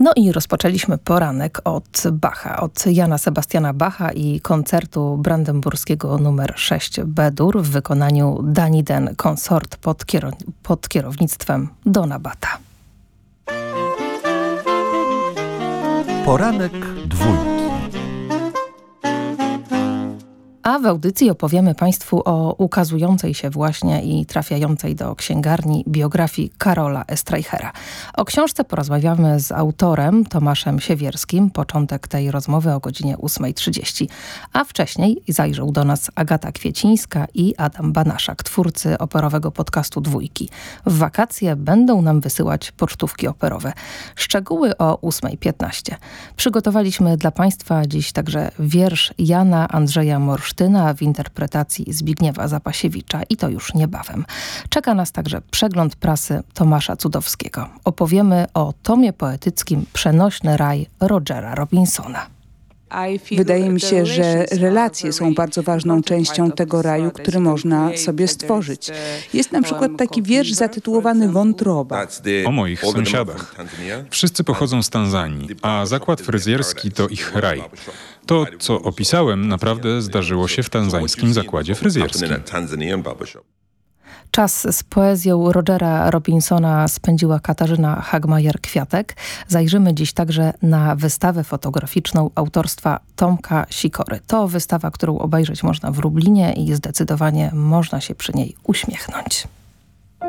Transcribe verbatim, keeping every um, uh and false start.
No i rozpoczęliśmy poranek od Bacha, od Jana Sebastiana Bacha i koncertu brandenburskiego numer sześć B-dur w wykonaniu Daniden Consort pod, kiero- pod kierownictwem Dona Bata. Poranek dwójki. A w audycji opowiemy Państwu o ukazującej się właśnie i trafiającej do księgarni biografii Karola Estreichera. O książce porozmawiamy z autorem Tomaszem Siewierskim. Początek tej rozmowy o godzinie ósma trzydzieści. A wcześniej zajrzą do nas Agata Kwiecińska i Adam Banaszak, twórcy operowego podcastu Dwójki. W wakacje będą nam wysyłać pocztówki operowe. Szczegóły o ósma piętnaście. Przygotowaliśmy dla Państwa dziś także wiersz Jana Andrzeja Morsztyna w interpretacji Zbigniewa Zapasiewicza i to już niebawem. Czeka nas także przegląd prasy Tomasza Cudowskiego. Opowiemy o tomie poetyckim Przenośny raj Rogera Robinsona. Wydaje mi się, że relacje są bardzo ważną częścią tego raju, który można sobie stworzyć. Jest na przykład taki wiersz zatytułowany Wątroba. O moich sąsiadach. Wszyscy pochodzą z Tanzanii, a zakład fryzjerski to ich raj. To, co opisałem, naprawdę zdarzyło się w tanzańskim zakładzie fryzjerskim. Czas z poezją Rogera Robinsona spędziła Katarzyna Hagmajer-Kwiatek. Zajrzymy dziś także na wystawę fotograficzną autorstwa Tomka Sikory. To wystawa, którą obejrzeć można w Lublinie i zdecydowanie można się przy niej uśmiechnąć.